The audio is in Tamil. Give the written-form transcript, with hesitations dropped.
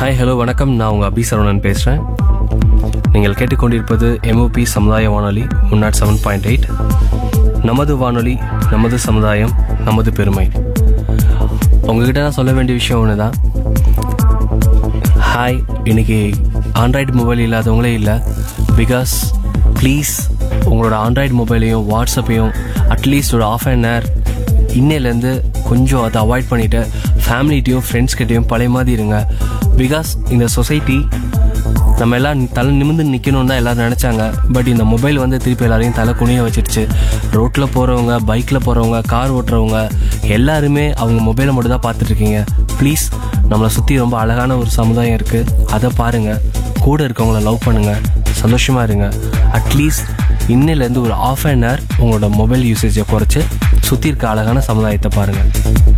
ஹாய் ஹலோ வணக்கம். நான் உங்கள் அபி சரவணன் பேசுகிறேன். நீங்கள் கேட்டுக்கொண்டிருப்பது எம்ஓபி சமுதாய வானொலி 107.8. நமது வானொலி, நமது சமுதாயம், நமது பெருமை. உங்ககிட்ட நான் சொல்ல வேண்டிய விஷயம் ஒன்று தான். ஹாய், இன்னைக்கு ஆண்ட்ராய்டு மொபைல் இல்லாதவங்களே இல்லை. பிகாஸ் ப்ளீஸ் உங்களோட ஆண்ட்ராய்டு மொபைலையும் வாட்ஸ்அப்பையும் அட்லீஸ்ட் ஒரு ½ an hour இன்னையிலேருந்து கொஞ்சம் அதை அவாய்ட் பண்ணிவிட்டு ஃபேமிலிட்டையும் ஃப்ரெண்ட்ஸ்கிட்டையும் பழைய மாதிரி இருங்க. பிகாஸ் இந்த சொசைட்டி நம்ம எல்லாம் தலை நிமிர்ந்து நிற்கணும்னு தான் எல்லோரும் நினச்சாங்க. பட் இந்த மொபைல் வந்து திருப்பி எல்லாரையும் தலை குனிய வச்சிருச்சு. ரோட்டில் போகிறவங்க, பைக்கில் போகிறவங்க, கார் ஓட்டுறவங்க எல்லாருமே அவங்க மொபைலை மட்டும் தான் பார்த்துட்ருக்கீங்க. ப்ளீஸ், நம்மளை சுற்றி ரொம்ப அழகான ஒரு சமுதாயம் இருக்குது, அதை பாருங்கள். கூட இருக்கவங்கள லவ் பண்ணுங்கள், சந்தோஷமாக இருங்க. அட்லீஸ்ட் இன்னிலேருந்து ஒரு ½ an hour உங்களோட மொபைல் யூசேஜை குறைச்சி சுற்றி இருக்க அழகான சமுதாயத்தை பாருங்கள்.